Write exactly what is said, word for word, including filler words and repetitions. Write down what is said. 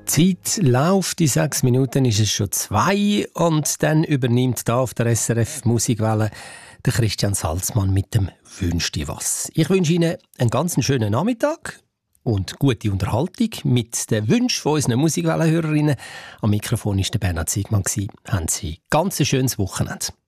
Die Zeit läuft, in sechs Minuten ist es schon zwei und dann übernimmt da auf der S R F Musikwelle der Christian Salzmann mit dem «Wünsch dir was». Ich wünsche Ihnen einen ganz schönen Nachmittag und gute Unterhaltung mit den Wünschen von unseren Musikwellenhörerinnen. Am Mikrofon war der Bernhard Siegmann. Haben Sie ein ganz schönes Wochenende.